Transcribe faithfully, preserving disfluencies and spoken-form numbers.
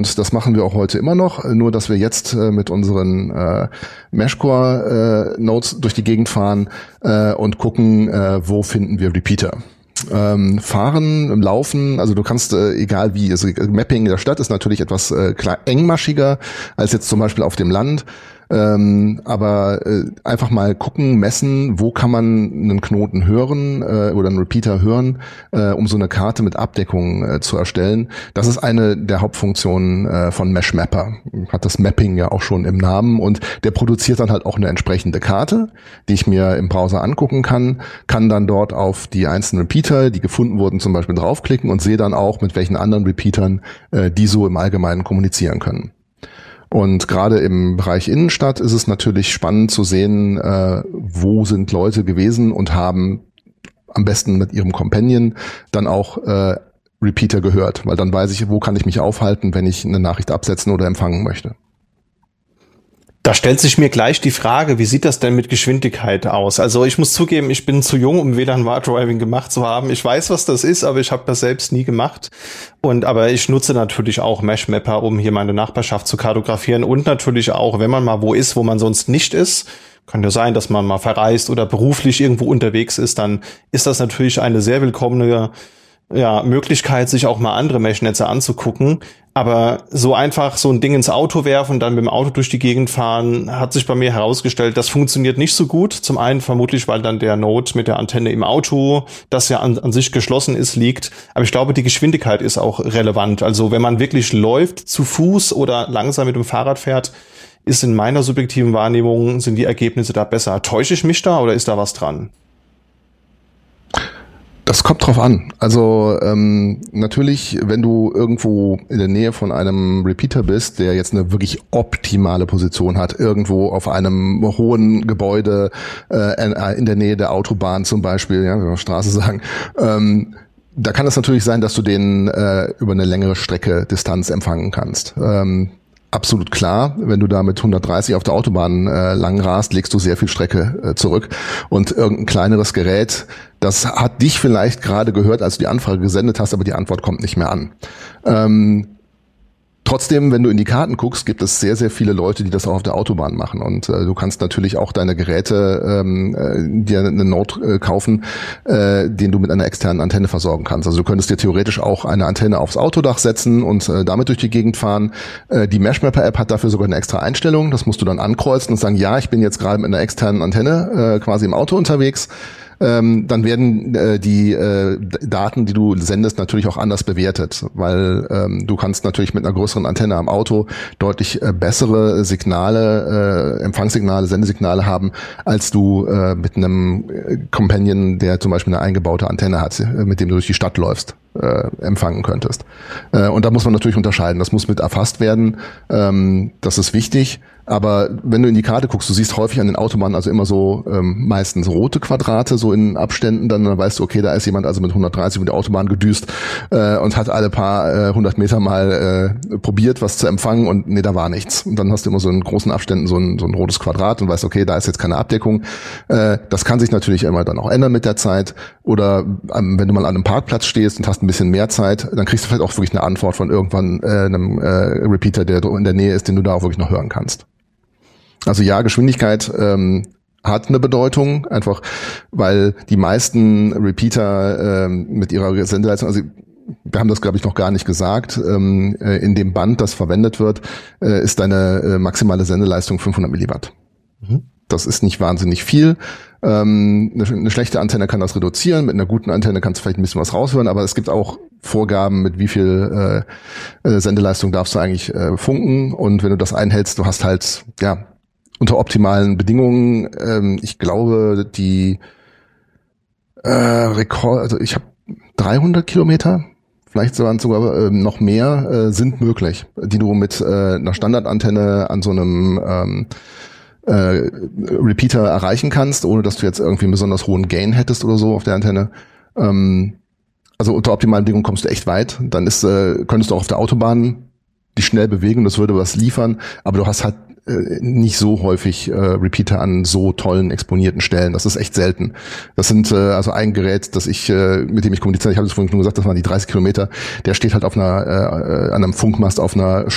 und das machen wir auch heute immer noch, nur dass wir jetzt äh, mit unseren äh, Meshcore äh, Nodes durch die Gegend fahren äh, und gucken, äh, wo finden wir Repeater. Ähm, fahren, Laufen, also du kannst, äh, egal wie, also Mapping in der Stadt ist natürlich etwas äh, klar, engmaschiger als jetzt zum Beispiel auf dem Land. Ähm, aber äh, einfach mal gucken, messen, wo kann man einen Knoten hören äh, oder einen Repeater hören, äh, um so eine Karte mit Abdeckung äh, zu erstellen. Das ist eine der Hauptfunktionen äh, von Mesh Mapper. Hat das Mapping ja auch schon im Namen und der produziert dann halt auch eine entsprechende Karte, die ich mir im Browser angucken kann, kann dann dort auf die einzelnen Repeater, die gefunden wurden, zum Beispiel draufklicken und sehe dann auch, mit welchen anderen Repeatern äh, die so im Allgemeinen kommunizieren können. Und gerade im Bereich Innenstadt ist es natürlich spannend zu sehen, äh, wo sind Leute gewesen und haben am besten mit ihrem Companion dann auch äh, Repeater gehört, weil dann weiß ich, wo kann ich mich aufhalten, wenn ich eine Nachricht absetzen oder empfangen möchte. Da stellt sich mir gleich die Frage, wie sieht das denn mit Geschwindigkeit aus? Also ich muss zugeben, ich bin zu jung, um W L A N War Driving gemacht zu haben. Ich weiß, was das ist, aber ich habe das selbst nie gemacht. Und aber ich nutze natürlich auch Mesh Mapper, um hier meine Nachbarschaft zu kartografieren und natürlich auch, wenn man mal wo ist, wo man sonst nicht ist. Kann ja sein, dass man mal verreist oder beruflich irgendwo unterwegs ist, dann ist das natürlich eine sehr willkommene ja, Möglichkeit, sich auch mal andere Meshnetze anzugucken. Aber so einfach so ein Ding ins Auto werfen, dann mit dem Auto durch die Gegend fahren, hat sich bei mir herausgestellt, das funktioniert nicht so gut. Zum einen vermutlich, weil dann der Node mit der Antenne im Auto, das ja an, an sich geschlossen ist, liegt. Aber ich glaube, die Geschwindigkeit ist auch relevant. Also wenn man wirklich läuft, zu Fuß oder langsam mit dem Fahrrad fährt, ist in meiner subjektiven Wahrnehmung, sind die Ergebnisse da besser. Täusche ich mich da oder ist da was dran? Das kommt drauf an. Also ähm, natürlich, wenn du irgendwo in der Nähe von einem Repeater bist, der jetzt eine wirklich optimale Position hat, irgendwo auf einem hohen Gebäude, äh, in der Nähe der Autobahn zum Beispiel, ja, wenn wir Straße sagen, ähm, da kann es natürlich sein, dass du den äh, über eine längere Strecke Distanz empfangen kannst. Ähm, Absolut klar, wenn du da mit hundertdreißig auf der Autobahn äh, lang rast, legst du sehr viel Strecke äh, zurück und irgendein kleineres Gerät, das hat dich vielleicht gerade gehört, als du die Anfrage gesendet hast, aber die Antwort kommt nicht mehr an. Ähm, Trotzdem, wenn du in die Karten guckst, gibt es sehr, sehr viele Leute, die das auch auf der Autobahn machen. Und äh, du kannst natürlich auch deine Geräte ähm, äh, dir einen Node äh, kaufen, äh, den du mit einer externen Antenne versorgen kannst. Also du könntest dir theoretisch auch eine Antenne aufs Autodach setzen und äh, damit durch die Gegend fahren. Äh, die Mesh Mapper App hat dafür sogar eine extra Einstellung. Das musst du dann ankreuzen und sagen, ja, ich bin jetzt gerade mit einer externen Antenne äh, quasi im Auto unterwegs. Ähm, dann werden äh, die äh, Daten, die du sendest, natürlich auch anders bewertet, weil ähm, du kannst natürlich mit einer größeren Antenne am Auto deutlich äh, bessere Signale, äh, Empfangssignale, Sendesignale haben, als du äh, mit einem Companion, der zum Beispiel eine eingebaute Antenne hat, äh, mit dem du durch die Stadt läufst, äh, empfangen könntest. Äh, und da muss man natürlich unterscheiden. Das muss mit erfasst werden. Ähm, das ist wichtig. Aber wenn du in die Karte guckst, du siehst häufig an den Autobahnen also immer so ähm, meistens rote Quadrate, so in Abständen, dann, dann weißt du, okay, da ist jemand also mit hundertdreißig über die Autobahn gedüst äh, und hat alle paar äh, hundert Meter mal äh, probiert, was zu empfangen und nee, da war nichts. Und dann hast du immer so in großen Abständen so ein, so ein rotes Quadrat und weißt, okay, da ist jetzt keine Abdeckung. Äh, das kann sich natürlich immer dann auch ändern mit der Zeit. Oder ähm, wenn du mal an einem Parkplatz stehst und hast ein bisschen mehr Zeit, dann kriegst du vielleicht auch wirklich eine Antwort von irgendwann äh, einem äh, Repeater, der in der Nähe ist, den du da auch wirklich noch hören kannst. Also ja, Geschwindigkeit ähm, hat eine Bedeutung, einfach weil die meisten Repeater ähm, mit ihrer Sendeleistung, also wir haben das, glaube ich, noch gar nicht gesagt, ähm, in dem Band, das verwendet wird, äh, ist deine äh, maximale Sendeleistung fünfhundert Milliwatt. Mhm. Das ist nicht wahnsinnig viel. Ähm, eine, eine schlechte Antenne kann das reduzieren, mit einer guten Antenne kannst du vielleicht ein bisschen was raushören, aber es gibt auch Vorgaben, mit wie viel äh, äh, Sendeleistung darfst du eigentlich äh, funken, und wenn du das einhältst, du hast halt, ja, unter optimalen Bedingungen, ähm, ich glaube, die äh, Rekord, also ich habe dreihundert Kilometer, vielleicht waren es sogar äh, noch mehr, äh, sind möglich, die du mit äh, einer Standardantenne an so einem ähm, äh, Repeater erreichen kannst, ohne dass du jetzt irgendwie einen besonders hohen Gain hättest oder so auf der Antenne. Ähm, also unter optimalen Bedingungen kommst du echt weit. Dann ist, äh, könntest du auch auf der Autobahn dich schnell bewegen, das würde was liefern, aber du hast halt nicht so häufig äh, Repeater an so tollen exponierten Stellen. Das ist echt selten. Das sind äh, also ein Gerät, das ich äh, mit dem ich kommuniziere. Ich habe es vorhin schon gesagt, das waren die dreißig Kilometer. Der steht halt auf einer äh, an einem Funkmast auf einer